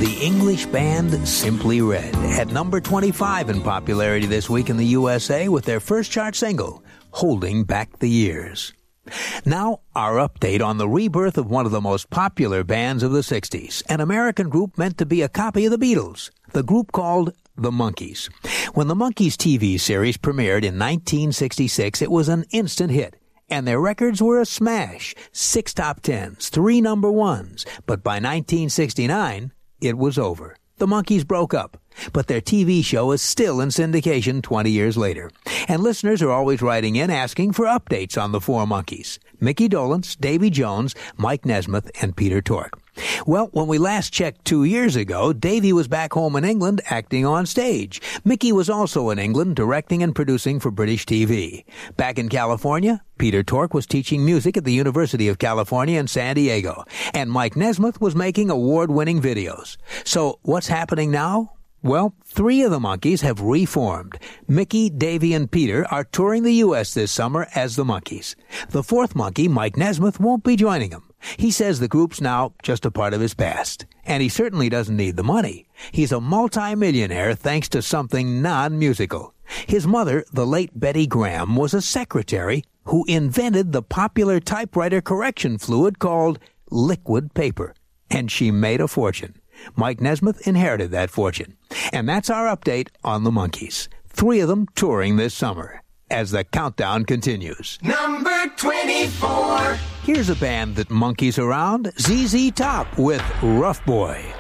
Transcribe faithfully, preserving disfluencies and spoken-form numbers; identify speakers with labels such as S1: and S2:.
S1: The English band Simply Red at number twenty-five in popularity this week in the U S A with their first chart single, Holding Back the Years. Now, our update on the rebirth of one of the most popular bands of the sixties, an American group meant to be a copy of the Beatles, the group called The Monkees. When the Monkees T V series premiered in nineteen sixty-six, it was an instant hit. And their records were a smash. Six top tens, three number ones. But by nineteen sixty-nine, it was over. The Monkees broke up. But their T V show is still in syndication twenty years later. And listeners are always writing in asking for updates on the four Monkees: Mickey Dolenz, Davy Jones, Mike Nesmith, and Peter Tork. Well, when we last checked two years ago, Davy was back home in England acting on stage. Mickey was also in England directing and producing for British T V. Back in California, Peter Tork was teaching music at the University of California in San Diego. And Mike Nesmith was making award-winning videos. So what's happening now? Well, three of the Monkees have reformed. Mickey, Davy, and Peter are touring the U S this summer as the Monkees. The fourth Monkee, Mike Nesmith, won't be joining them. He says the group's now just a part of his past. And he certainly doesn't need the money. He's a multi-millionaire thanks to something non-musical. His mother, the late Betty Graham, was a secretary who invented the popular typewriter correction fluid called liquid paper. And she made a fortune. Mike Nesmith inherited that fortune. And that's our update on the Monkees. Three of them touring this summer as the countdown continues.
S2: Number twenty-four.
S1: Here's a band that monkeys around, Z Z Top with Rough Boy.